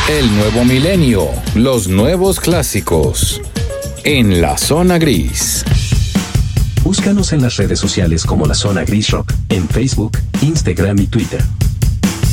El nuevo milenio, los nuevos clásicos. En la zona gris. Búscanos en las redes sociales como La Zona Gris Rock, en Facebook, Instagram y Twitter.